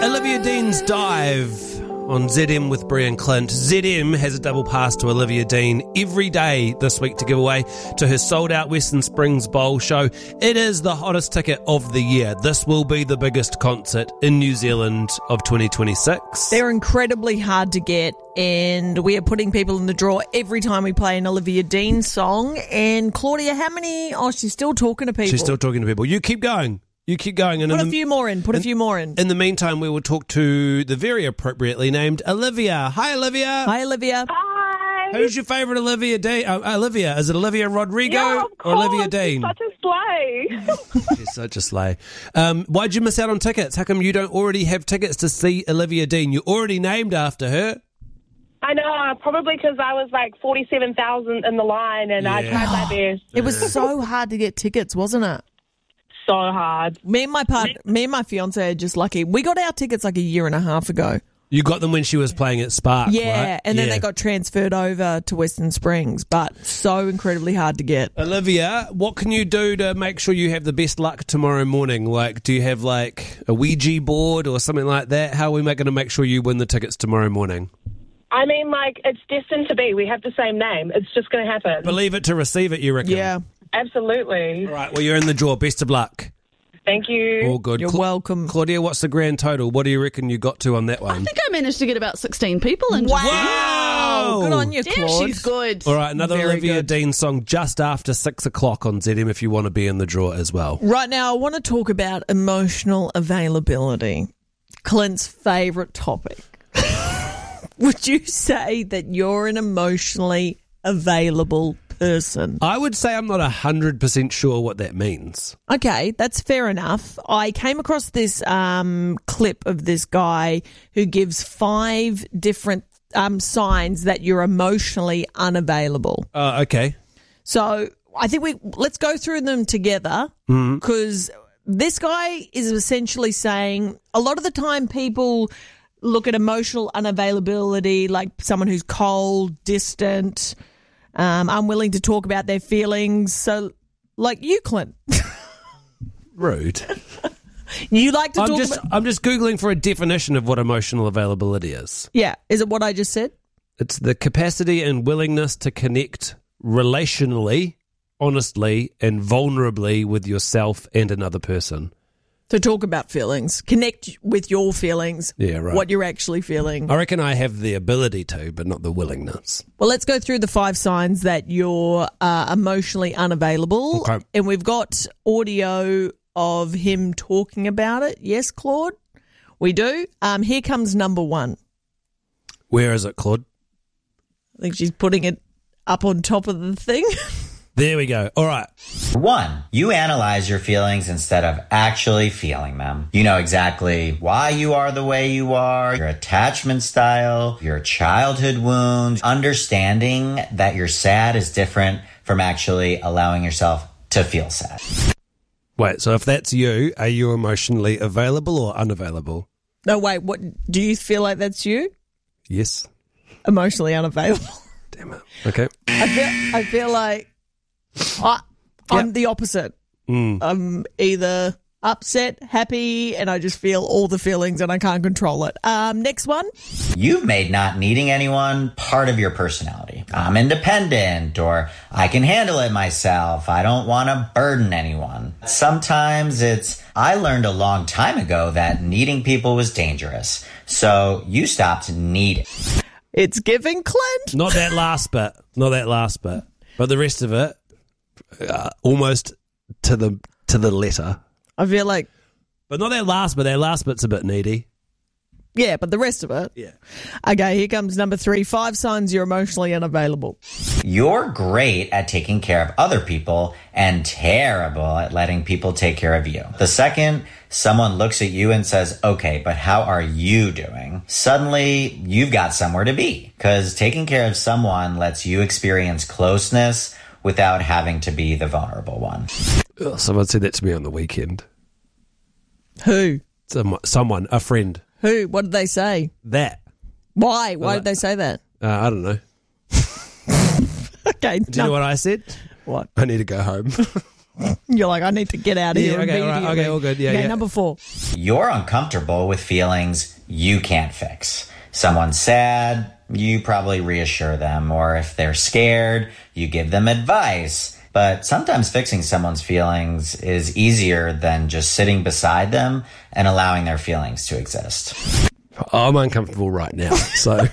Olivia Dean's Dive on ZM with Brian Clint. ZM has a double pass to Olivia Dean every day this week to give away to her sold-out Western Springs Bowl show. It is the hottest ticket of the year. This will be the biggest concert in New Zealand of 2026. They're incredibly hard to get, and we are putting people in the draw every time we play an Olivia Dean song. And Claudia, how many? Oh, she's still talking to people. She's still talking to people. You keep going. You keep going. And Put a few more in. In the meantime, we will talk to the very appropriately named Olivia. Hi, Olivia. Hi, Olivia. Hi. Who's your favourite Olivia Dean? Olivia. Is it Olivia Rodrigo or Olivia Dean? Such a slay. She's such a slay. Why'd you miss out on tickets? How come you don't already have tickets to see Olivia Dean? You're already named after her. I know, probably because I was like 47,000 in the line and I tried my best. It was so hard to get tickets, wasn't it? So hard. Me and my fiance are just lucky. We got our tickets like a year and a half ago. You got them when she was playing at Spark, Yeah, right? and then they got transferred over to Western Springs, but so incredibly hard to get. Olivia, what can you do to make sure you have the best luck tomorrow morning? Like, do you have like a Ouija board or something like that? How are we going to make sure you win the tickets tomorrow morning? I mean, like, it's destined to be. We have the same name. It's just going to happen. Believe it to receive it, you reckon? Yeah. Absolutely. All right, well, you're in the draw. Best of luck. Thank you. All good. You're welcome. Claudia, what's the grand total? What do you reckon you got to on that one? I think I managed to get about 16 people in. Wow! Good on you, Yeah, Claude. she's good. All right, another Very Olivia good. Dean song just after 6 o'clock on ZM if you want to be in the draw as well. Right now, I want to talk about emotional availability. Clint's favourite topic. Would you say that you're an emotionally available person? I would say I'm not 100% sure what that means. Okay, that's fair enough. I came across this clip of this guy who gives 5 different signs that you're emotionally unavailable. Okay. So I think let's go through them together because this guy is essentially saying a lot of the time people look at emotional unavailability like someone who's cold, distant, unwilling to talk about their feelings. So, like you, Clint. Rude. You like to talk about... I'm just Googling for a definition of what emotional availability is. Yeah. Is it what I just said? It's the capacity and willingness to connect relationally, honestly, and vulnerably with yourself and another person. To talk about feelings. Connect with your feelings. Yeah, right. What you're actually feeling. I reckon I have the ability to, but not the willingness. Well, let's go through the 5 signs that you're emotionally unavailable. Okay. And we've got audio of him talking about it. Yes, Claude? We do. Here comes number 1. Where is it, Claude? I think she's putting it up on top of the thing. There we go. All right. 1. You analyze your feelings instead of actually feeling them. You know exactly why you are the way you are, your attachment style, your childhood wounds. Understanding that you're sad is different from actually allowing yourself to feel sad. Wait, so if that's you, are you emotionally available or unavailable? No, wait. What do you feel like that's you? Yes. Emotionally unavailable. Damn it. Okay. I feel like I'm the opposite. I'm either upset, happy, and I just feel all the feelings and I can't control it. Next one. You've made not needing anyone part of your personality. I'm independent, or I can handle it myself. I don't want to burden anyone. Sometimes I learned a long time ago that needing people was dangerous. So you stopped needing. It's giving Clint. Not that last bit. But the rest of it, almost to the letter. I feel like, But not that last bit. That last bit's a bit needy. yeah, but the rest of it. Yeah. Okay, here comes number 3. 5 signs you're emotionally unavailable. You're great at taking care of other people and terrible at letting people take care of you. The second someone looks at you and says, okay, but how are you doing? Suddenly, you've got somewhere to be, because taking care of someone lets you experience closeness without having to be the vulnerable one. Ugh, someone said that to me on the weekend. Who? Someone, a friend. Who? What did they say? That. Why? Why did they say that? I don't know. Okay. Do you know what I said? What? I need to go home. You're like, I need to get out of here okay, all immediately. right, okay, all good. Yeah, okay, yeah. number 4. You're uncomfortable with feelings you can't fix. Someone's sad, you probably reassure them, or if they're scared, you give them advice. But sometimes fixing someone's feelings is easier than just sitting beside them and allowing their feelings to exist. I'm uncomfortable right now, so...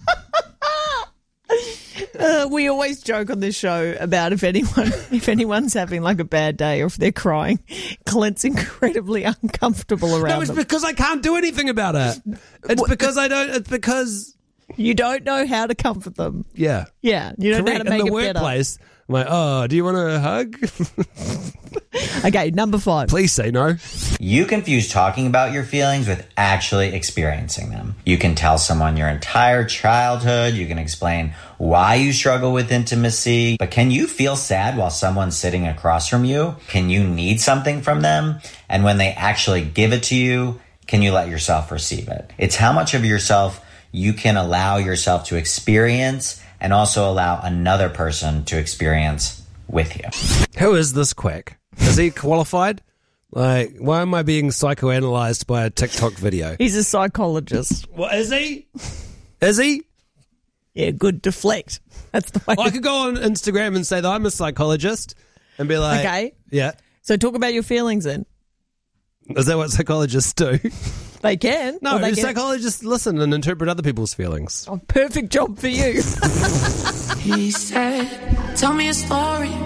We always joke on this show about if anyone's having like a bad day or if they're crying, Clint's incredibly uncomfortable around No, it's them. because I can't do anything about it. It's because... You don't know how to comfort them. Yeah. Yeah, you don't know how to make in it the workplace, I'm like, oh, do you want a hug? better. Okay, number 5. Please say no. You confuse talking about your feelings with actually experiencing them. You can tell someone your entire childhood. You can explain why you struggle with intimacy. But can you feel sad while someone's sitting across from you? Can you need something from them? And when they actually give it to you, can you let yourself receive it? It's how much of yourself you can allow yourself to experience and also allow another person to experience with you. Who is this quack? Is he qualified? Like, why am I being psychoanalyzed by a TikTok video? He's a psychologist. What, is he? Is he? Yeah, good deflect. That's the way. I could go on Instagram and say that I'm a psychologist and be like, Okay. Yeah. So talk about your feelings then. Is that what psychologists do? They can. No, Or they can- psychologists listen and interpret other people's feelings. Oh, perfect job for you. He said, tell me a story.